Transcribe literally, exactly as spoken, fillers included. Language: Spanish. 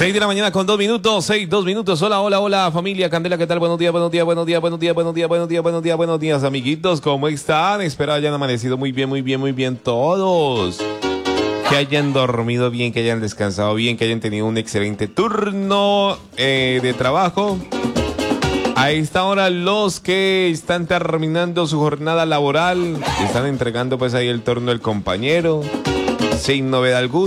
seis de la mañana con dos minutos, seis, dos minutos. Hola, hola, hola, familia Candela, ¿qué tal? Buenos días, buenos días, buenos días, buenos días, buenos días, buenos días, buenos días, buenos días, amiguitos, ¿cómo están? Espero hayan amanecido muy bien, muy bien, muy bien todos. Que hayan dormido bien, que hayan descansado bien, que hayan tenido un excelente turno eh, de trabajo. A esta hora los que están terminando su jornada laboral, están entregando pues ahí el turno del compañero, sin novedad alguna.